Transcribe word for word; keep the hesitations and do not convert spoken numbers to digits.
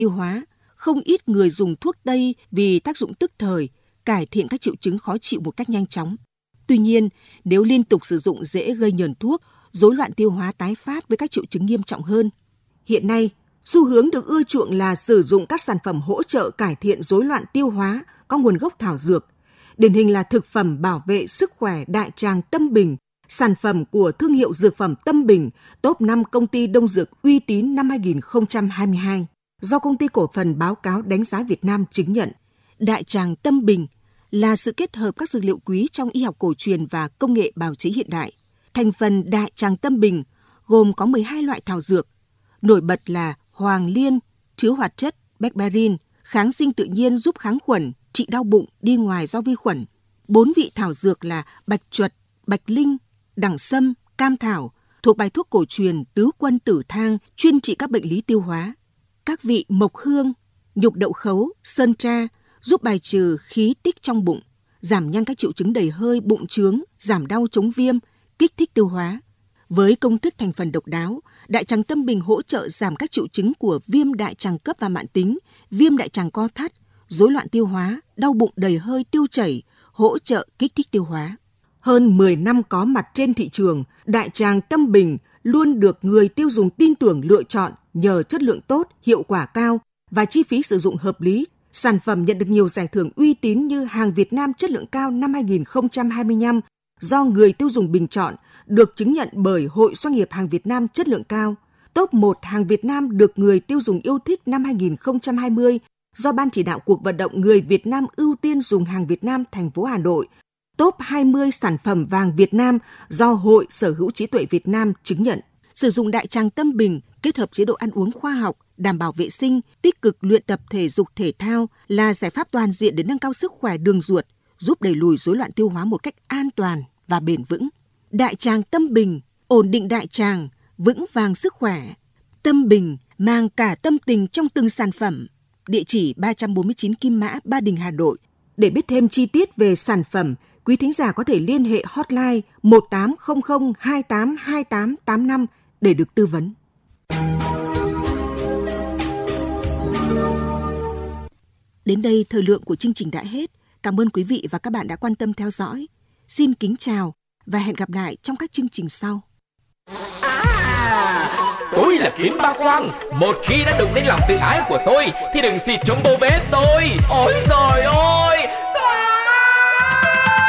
tiêu hóa, không ít người dùng thuốc Tây vì tác dụng tức thời, cải thiện các triệu chứng khó chịu một cách nhanh chóng. Tuy nhiên, nếu liên tục sử dụng dễ gây nhờn thuốc, rối loạn tiêu hóa tái phát với các triệu chứng nghiêm trọng hơn. Hiện nay, xu hướng được ưa chuộng là sử dụng các sản phẩm hỗ trợ cải thiện rối loạn tiêu hóa có nguồn gốc thảo dược. Điển hình là thực phẩm bảo vệ sức khỏe đại tràng Tâm Bình, sản phẩm của thương hiệu dược phẩm Tâm Bình, top năm công ty đông dược uy tín năm hai không hai hai, do Công ty Cổ phần Báo cáo Đánh giá Việt Nam chứng nhận. Đại tràng Tâm Bình là sự kết hợp các dược liệu quý trong y học cổ truyền và công nghệ bào chế hiện đại. Thành phần đại tràng Tâm Bình gồm có mười hai loại thảo dược. Nổi bật là hoàng liên, chứa hoạt chất berberin, kháng sinh tự nhiên giúp kháng khuẩn, trị đau bụng, đi ngoài do vi khuẩn. Bốn vị thảo dược là bạch chuột, bạch linh, đẳng sâm, cam thảo, thuộc bài thuốc cổ truyền tứ quân tử thang, chuyên trị các bệnh lý tiêu hóa. Các vị mộc hương, nhục đậu khấu, sơn tra, giúp bài trừ khí tích trong bụng, giảm nhanh các triệu chứng đầy hơi, bụng trướng, giảm đau chống viêm, kích thích tiêu hóa. Với công thức thành phần độc đáo, đại tràng Tâm Bình hỗ trợ giảm các triệu chứng của viêm đại tràng cấp và mãn tính, viêm đại tràng co thắt, rối loạn tiêu hóa, đau bụng đầy hơi, tiêu chảy, hỗ trợ kích thích tiêu hóa. Hơn mười năm có mặt trên thị trường, đại tràng Tâm Bình luôn được người tiêu dùng tin tưởng lựa chọn nhờ chất lượng tốt, hiệu quả cao và chi phí sử dụng hợp lý. Sản phẩm nhận được nhiều giải thưởng uy tín như hàng Việt Nam chất lượng cao năm hai không hai lăm do người tiêu dùng bình chọn, được chứng nhận bởi Hội Doanh nghiệp hàng Việt Nam chất lượng cao. Top một hàng Việt Nam được người tiêu dùng yêu thích năm hai không hai không do Ban chỉ đạo cuộc vận động người Việt Nam ưu tiên dùng hàng Việt Nam thành phố Hà Nội. Top hai mươi sản phẩm vàng Việt Nam do Hội Sở hữu trí tuệ Việt Nam chứng nhận. Sử dụng đại tràng Tâm Bình kết hợp chế độ ăn uống khoa học, đảm bảo vệ sinh, tích cực luyện tập thể dục thể thao là giải pháp toàn diện để nâng cao sức khỏe đường ruột, giúp đẩy lùi rối loạn tiêu hóa một cách an toàn và bền vững. Đại tràng Tâm Bình, ổn định đại tràng, vững vàng sức khỏe. Tâm Bình mang cả tâm tình trong từng sản phẩm. Địa chỉ ba trăm bốn mươi chín Kim Mã, Ba Đình, Hà Nội. Để biết thêm chi tiết về sản phẩm, quý thính giả có thể liên hệ hotline một tám không không hai tám hai tám tám năm để được tư vấn. Đến đây, thời lượng của chương trình đã hết. Cảm ơn quý vị và các bạn đã quan tâm theo dõi. Xin kính chào và hẹn gặp lại trong các chương trình sau. À, tôi là Kiếm Ba Khoang. Một khi đã đụng đến lòng tự ái của tôi thì đừng xịt chống bô bế tôi. Ôi giời ơi!